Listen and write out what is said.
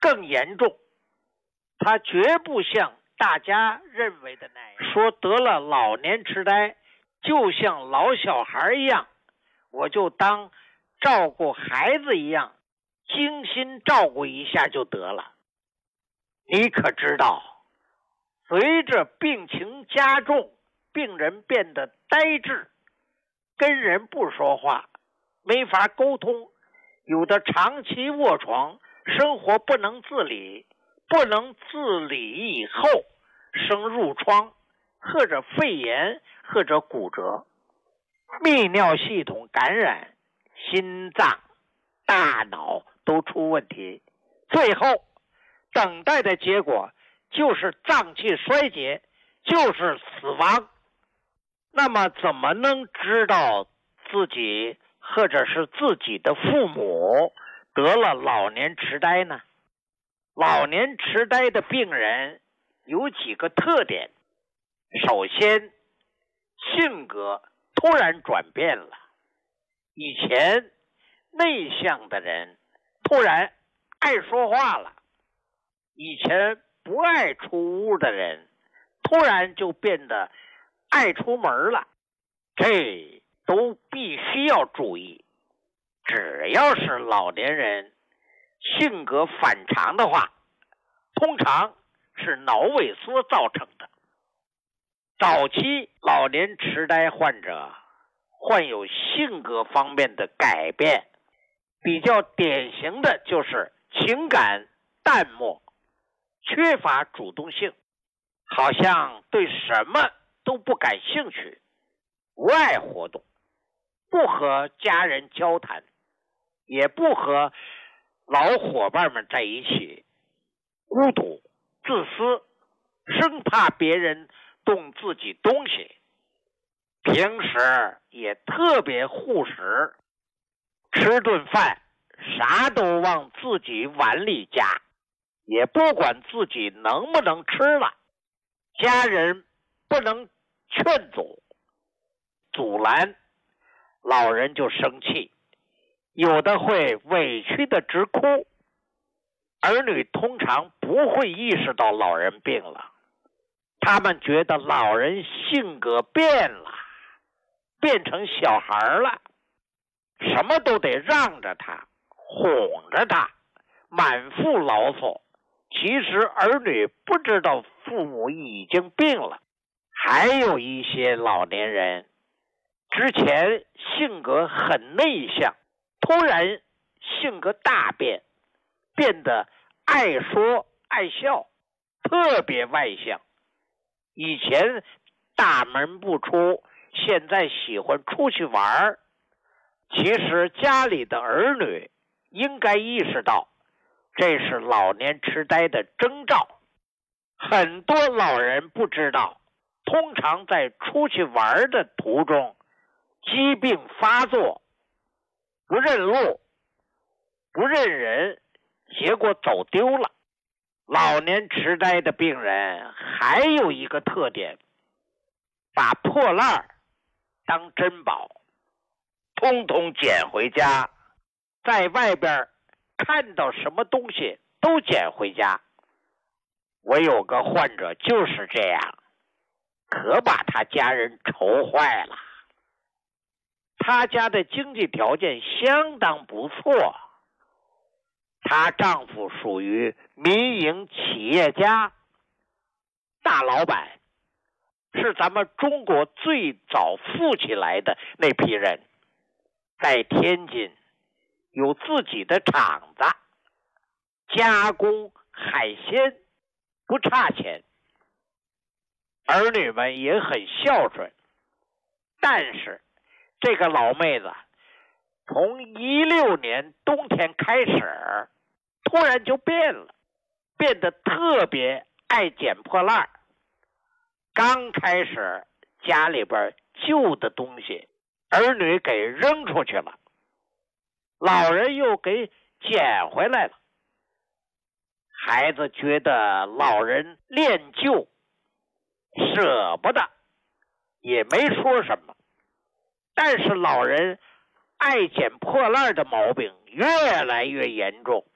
更严重。他绝不像大家认为的那样，说得了老年痴呆就像老小孩一样，我就当照顾孩子一样精心照顾一下就得了。你可知道，随着病情加重，病人变得呆滞，跟人不说话，没法沟通，有的长期卧床，生活不能自理，不能自理以后生褥疮，或者肺炎，或者骨折，泌尿系统感染，心脏、大脑都出问题，最后等待的结果就是脏器衰竭，就是死亡。那么怎么能知道自己或者是自己的父母得了老年痴呆呢？老年痴呆的病人有几个特点。首先，性格突然转变了，以前内向的人突然爱说话了，以前不爱出屋的人突然就变得爱出门了，这都必须要注意。只要是老年人性格反常的话，通常是脑萎缩造成的。早期老年痴呆患者患有性格方面的改变，比较典型的就是情感淡漠，缺乏主动性，好像对什么都不感兴趣，不爱活动，不和家人交谈，也不和老伙伴们在一起，孤独、自私，生怕别人动自己东西，平时也特别护食，吃顿饭啥都往自己碗里夹，也不管自己能不能吃了，家人不能劝阻拦，老人就生气，有的会委屈的直哭。儿女通常不会意识到老人病了，他们觉得老人性格变了，变成小孩了，什么都得让着他，哄着他，满腹牢骚。其实儿女不知道父母已经病了。还有一些老年人之前性格很内向，突然性格大变，变得爱说爱笑，特别外向。以前大门不出，现在喜欢出去玩。其实家里的儿女应该意识到，这是老年痴呆的征兆。很多老人不知道，通常在出去玩的途中，疾病发作，不认路，不认人，结果走丢了。老年痴呆的病人还有一个特点，把破烂当珍宝，通通捡回家，在外边看到什么东西都捡回家。我有个患者就是这样，可把他家人愁坏了。他家的经济条件相当不错，她丈夫属于民营企业家，大老板，是咱们中国最早富起来的那批人，在天津有自己的厂子，加工海鲜，不差钱，儿女们也很孝顺。但是这个老妹子从16年冬天开始，突然就变了，变得特别爱捡破烂。刚开始家里边旧的东西，儿女给扔出去了，老人又给捡回来了。孩子觉得老人恋旧，舍不得，也没说什么。但是老人爱捡破烂的毛病越来越严重，